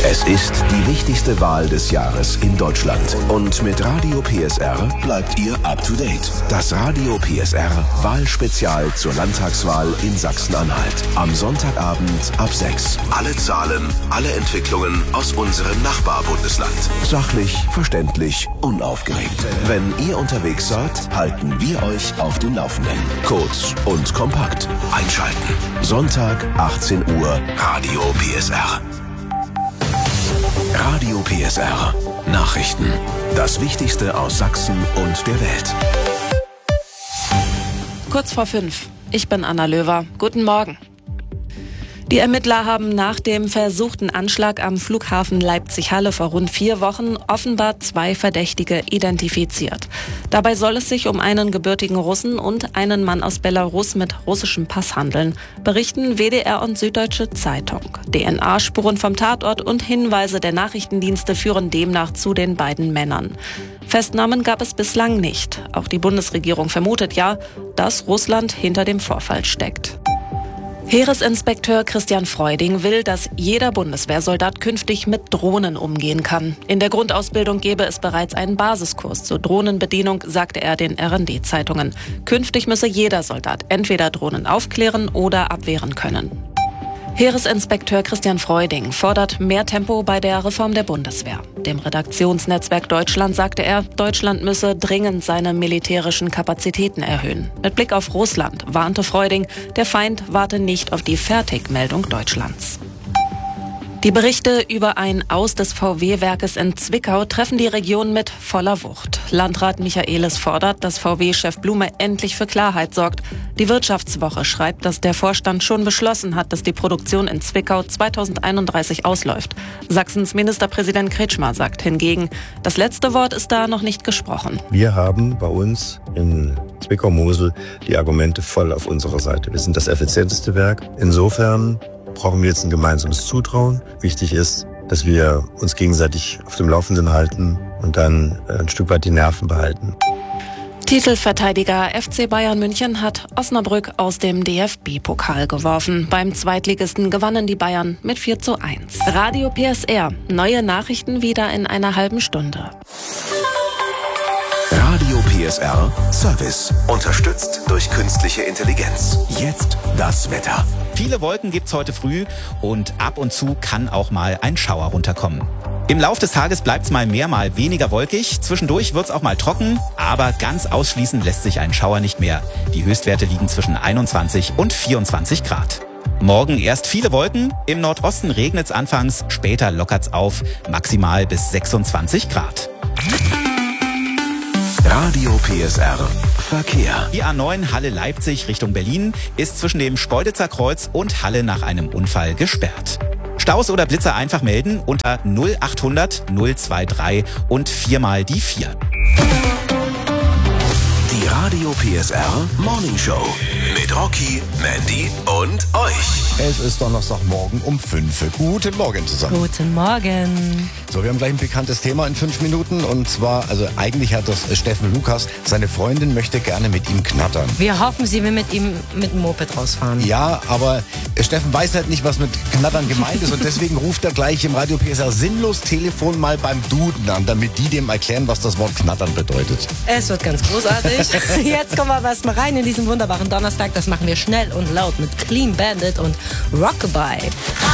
Es ist die wichtigste Wahl des Jahres in Deutschland. Und mit Radio PSR bleibt ihr up to date. Das Radio PSR Wahlspezial zur Landtagswahl in Sachsen-Anhalt. Am Sonntagabend ab 6. Alle Zahlen, alle Entwicklungen aus unserem Nachbarbundesland. Sachlich, verständlich, unaufgeregt. Wenn ihr unterwegs seid, halten wir euch auf dem Laufenden. Kurz und kompakt. Einschalten. Sonntag, 18 Uhr, Radio PSR. Radio PSR. Nachrichten. Das Wichtigste aus Sachsen und der Welt. Kurz vor 5. Ich bin Anna Löwer. Guten Morgen. Die Ermittler haben nach dem versuchten Anschlag am Flughafen Leipzig-Halle vor rund 4 Wochen offenbar 2 Verdächtige identifiziert. Dabei soll es sich um einen gebürtigen Russen und einen Mann aus Belarus mit russischem Pass handeln, berichten WDR und Süddeutsche Zeitung. DNA-Spuren vom Tatort und Hinweise der Nachrichtendienste führen demnach zu den beiden Männern. Festnahmen gab es bislang nicht. Auch die Bundesregierung vermutet ja, dass Russland hinter dem Vorfall steckt. Heeresinspekteur Christian Freuding will, dass jeder Bundeswehrsoldat künftig mit Drohnen umgehen kann. In der Grundausbildung gäbe es bereits einen Basiskurs zur Drohnenbedienung, sagte er den RND-Zeitungen. Künftig müsse jeder Soldat entweder Drohnen aufklären oder abwehren können. Heeresinspekteur Christian Freuding fordert mehr Tempo bei der Reform der Bundeswehr. Dem Redaktionsnetzwerk Deutschland sagte er, Deutschland müsse dringend seine militärischen Kapazitäten erhöhen. Mit Blick auf Russland warnte Freuding, der Feind warte nicht auf die Fertigmeldung Deutschlands. Die Berichte über ein Aus des VW-Werkes in Zwickau treffen die Region mit voller Wucht. Landrat Michaelis fordert, dass VW-Chef Blume endlich für Klarheit sorgt. Die Wirtschaftswoche schreibt, dass der Vorstand schon beschlossen hat, dass die Produktion in Zwickau 2031 ausläuft. Sachsens Ministerpräsident Kretschmer sagt hingegen, das letzte Wort ist da noch nicht gesprochen. Wir haben bei uns in Zwickau-Mosel die Argumente voll auf unserer Seite. Wir sind das effizienteste Werk. Insofern brauchen wir jetzt ein gemeinsames Zutrauen. Wichtig ist, dass wir uns gegenseitig auf dem Laufenden halten und dann ein Stück weit die Nerven behalten. Titelverteidiger FC Bayern München hat Osnabrück aus dem DFB-Pokal geworfen. Beim Zweitligisten gewannen die Bayern mit 4:1. Radio PSR. Neue Nachrichten wieder in einer halben Stunde. Radio PSR Service. Unterstützt durch künstliche Intelligenz. Jetzt das Wetter. Viele Wolken gibt's heute früh und ab und zu kann auch mal ein Schauer runterkommen. Im Lauf des Tages bleibt's mal mehr, mal weniger wolkig. Zwischendurch wird's auch mal trocken, aber ganz ausschließen lässt sich ein Schauer nicht mehr. Die Höchstwerte liegen zwischen 21 und 24 Grad. Morgen erst viele Wolken, im Nordosten regnet's anfangs, später lockert's auf, maximal bis 26 Grad. Radio PSR Verkehr. Die A9 Halle-Leipzig Richtung Berlin ist zwischen dem Speuditzer Kreuz und Halle nach einem Unfall gesperrt. Staus oder Blitzer einfach melden unter 0800 023 und 4 die 4. Die Radio PSR Morning Show mit Rocky, Mandy und euch. Es ist Donnerstagmorgen um 5. Guten Morgen zusammen. Guten Morgen. So, wir haben gleich ein bekanntes Thema in 5 Minuten. Und zwar, also eigentlich hat das Steffen Lukas, seine Freundin möchte gerne mit ihm knattern. Wir hoffen, sie will mit ihm mit dem Moped rausfahren. Ja, aber Steffen weiß halt nicht, was mit Knattern gemeint ist. Und deswegen ruft er gleich im Radio PSR sinnlos Telefon mal beim Duden an, damit die dem erklären, was das Wort knattern bedeutet. Es wird ganz großartig. Jetzt kommen wir aber erstmal rein in diesen wunderbaren Donnerstag. Das machen wir schnell und laut mit Clean Bandit und Rockabye.